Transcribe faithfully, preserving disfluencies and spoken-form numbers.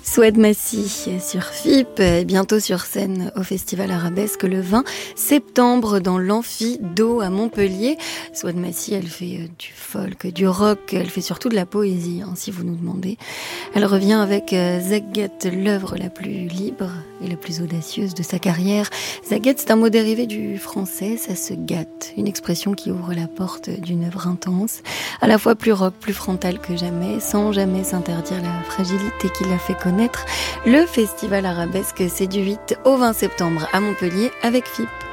Souad Massy sur F I P, bientôt sur scène au Festival Arabesque le vingt septembre dans l'Amphi d'Eau à Montpellier. Souad Massy, elle fait du folk, du rock, elle fait surtout de la poésie, hein, si vous nous demandez. Elle revient avec Zaguet, l'œuvre la plus libre et la plus audacieuse de sa carrière. Zaguet, c'est un mot dérivé du français, ça se gâte, une expression qui ouvre la porte d'une œuvre intense, à la fois plus rock, plus frontale que jamais, sans jamais s'interdire la fragilité qui l'a fait connaître. Le Festival Arabesque, c'est du huit au vingt septembre à Montpellier avec F I P.